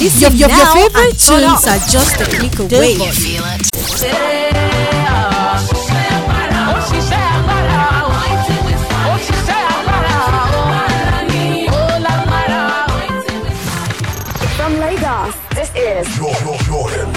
Listen your favorite tunes are just a click away. You feel it. From Lagos, this is Jordan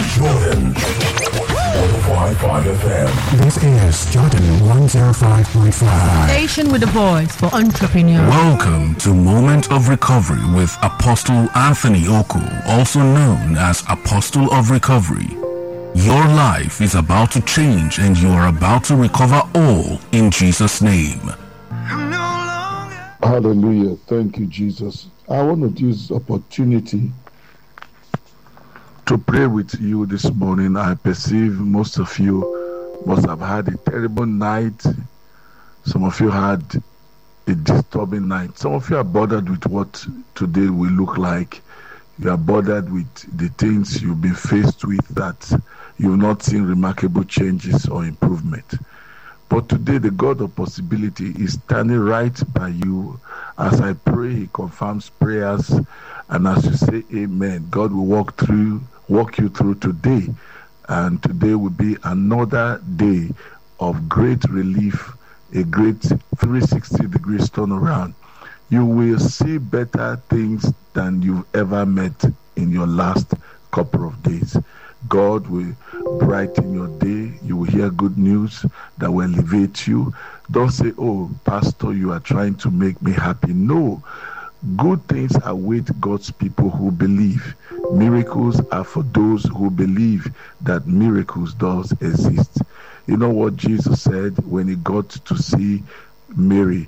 105.5 FM. This is Jordan 105.5. Station with a voice for entrepreneurs. Welcome to Moment of Recovery with Apostle Anthony Oku, also known as Apostle of Recovery. Your life is about to change and you are about to recover all in Jesus' name. Hallelujah. Thank you, Jesus. I want to use this opportunity to pray with you this morning. I perceive most of you must have had a terrible night. Some of you had a disturbing night. Some of you are bothered with what today will look like. You are bothered with the things you've been faced with that you've not seen remarkable changes or improvement. But today, the God of possibility is standing right by you. As I pray, He confirms prayers. And as you say amen, God will walk you through today. And today will be another day of great relief, a great 360 degrees turnaround. You will see better things than you've ever met in your last couple of days. God will brighten your day. You will hear good news that will elevate you. Don't say, oh, Pastor, you are trying to make me happy. No. Good things await God's people who believe. Miracles are for those who believe that miracles does exist. You know what Jesus said when He got to see Mary,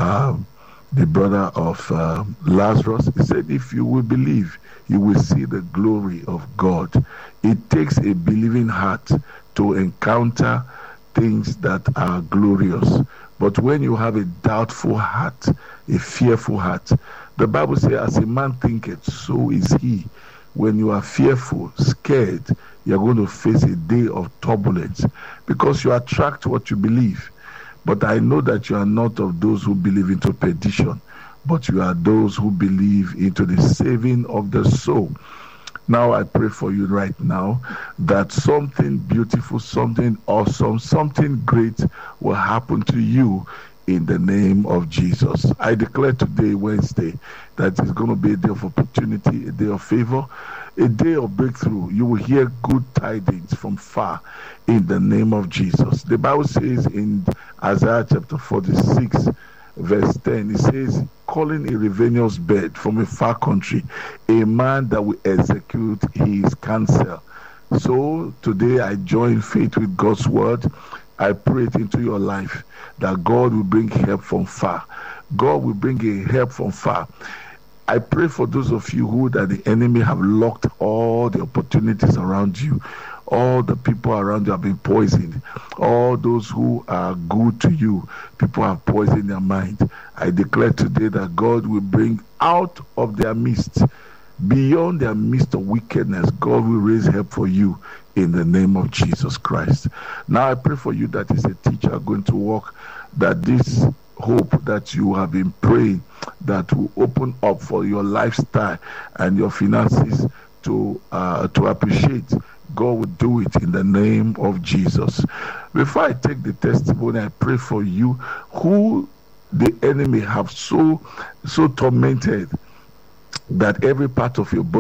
the brother of Lazarus? He said, if you will believe, you will see the glory of God. It takes a believing heart to encounter things that are glorious. But when you have a doubtful heart, a fearful heart, the Bible says, as a man thinketh, so is he. When you are fearful, scared, you're going to face a day of turbulence because you attract what you believe. But I know that you are not of those who believe into perdition, but you are those who believe into the saving of the soul. Now I pray for you right now that something beautiful, something awesome, something great will happen to you in the name of Jesus. I declare today, Wednesday, that it's going to be a day of opportunity, a day of favor, a day of breakthrough. You will hear good tidings from far in the name of Jesus. The Bible says in Isaiah chapter 46, verse 10, it says, calling a ravenous bird from a far country, a man that will execute his counsel. So today I join faith with God's word. I pray it into your life that God will bring help from far. God will bring a help from far. I pray for those of you who that the enemy have locked all the opportunities around you. All the people around you have been poisoned. All those who are good to you, people have poisoned their mind. I declare today that God will bring out of their midst, beyond their midst of wickedness, God will raise help for you in the name of Jesus Christ. Now I pray for you that is a teacher going to walk, that this hope that you have been praying, that will open up for your lifestyle and your finances to appreciate. God will do it in the name of Jesus. Before I take the testimony, I pray for you who the enemy have so tormented that every part of your body